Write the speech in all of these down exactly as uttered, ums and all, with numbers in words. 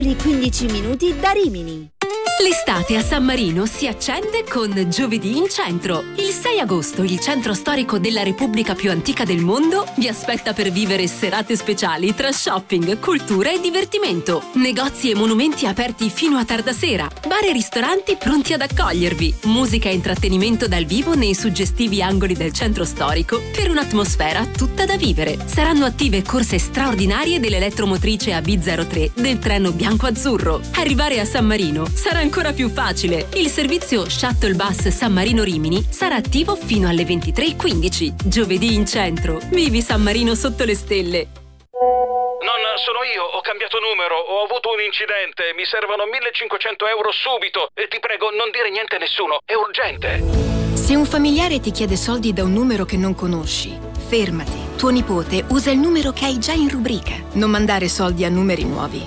quindici minuti da Rimini. L'estate a San Marino si accende con Giovedì in Centro. Il sei agosto il centro storico della Repubblica più antica del mondo vi aspetta per vivere serate speciali tra shopping, cultura e divertimento. Negozi e monumenti aperti fino a tarda sera. Bar e ristoranti pronti ad accogliervi. Musica e intrattenimento dal vivo nei suggestivi angoli del centro storico per un'atmosfera tutta da vivere. Saranno attive corse straordinarie dell'elettromotrice A B zero tre del treno bianco-azzurro. Arrivare a San Marino sarà ancora più facile. Il servizio Shuttle Bus San Marino Rimini sarà attivo fino alle ventitré e quindici. Giovedì in Centro. Vivi San Marino sotto le stelle. Nonna, sono io, ho cambiato numero, ho avuto un incidente, mi servono millecinquecento euro subito e ti prego non dire niente a nessuno, è urgente. Se un familiare ti chiede soldi da un numero che non conosci, fermati. Tuo nipote usa il numero che hai già in rubrica. Non mandare soldi a numeri nuovi.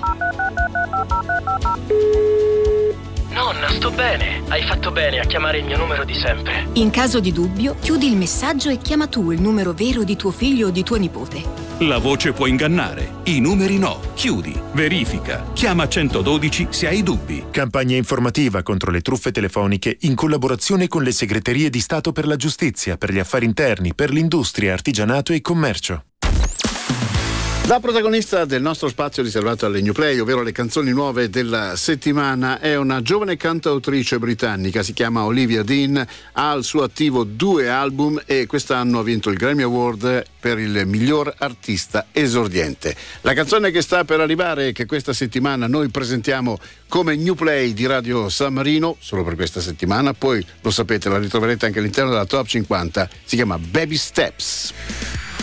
Nonna, sto bene. Hai fatto bene a chiamare il mio numero di sempre. In caso di dubbio, chiudi il messaggio e chiama tu il numero vero di tuo figlio o di tuo nipote. La voce può ingannare, i numeri no. Chiudi, verifica, chiama centododici se hai dubbi. Campagna informativa contro le truffe telefoniche in collaborazione con le segreterie di Stato per la giustizia, per gli affari interni, per l'industria, artigianato e commercio. La protagonista del nostro spazio riservato alle New Play, ovvero le canzoni nuove della settimana, è una giovane cantautrice britannica, si chiama Olivia Dean, ha al suo attivo due album e quest'anno ha vinto il Grammy Award per il miglior artista esordiente. La canzone che sta per arrivare e che questa settimana noi presentiamo come New Play di Radio San Marino, solo per questa settimana, poi lo sapete, la ritroverete anche all'interno della Top cinquanta, si chiama Baby Steps.